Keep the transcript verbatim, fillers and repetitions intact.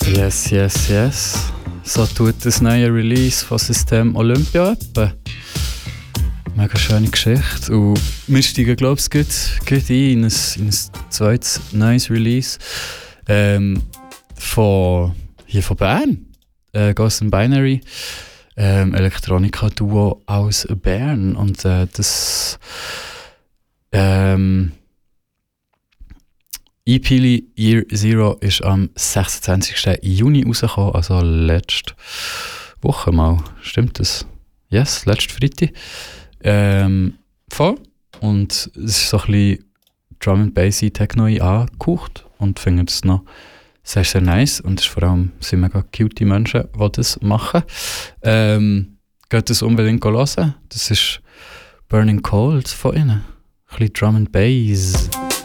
Yes, yes, yes. So tut das neue Release von System Olympia etwa. Mega schöne Geschichte. Und wir steigen, glaube ich, gut, gut ein in ein, in ein zweites neues Release ähm, von, hier von Bern. Äh, Ghost and Binary. Ähm, Elektronika-Duo aus Bern. Und äh, das ähm, E P Year Zero ist am sechsundzwanzigsten Juni rausgekommen, also letzte Woche mal. Stimmt das? Yes, letzte Freitag. Ähm, voll. Und es ist so ein bisschen Drum and Bassy Techno angehaucht und finde es noch sehr, sehr nice. Und es ist vor allem sind mega cute Menschen, die das machen. Ähm, geht das unbedingt hören. Das ist Burning Cold von ihnen. Ein bisschen Drum and Bass.